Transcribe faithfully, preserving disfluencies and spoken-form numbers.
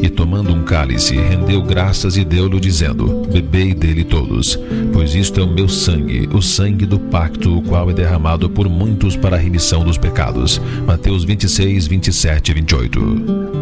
E tomando um cálice, rendeu graças e deu-lhe, dizendo: bebei dele todos, pois isto é o meu sangue, o sangue do pacto, o qual é derramado por muitos para a remissão dos pecados. Mateus vinte e seis, vinte e sete e vinte e oito.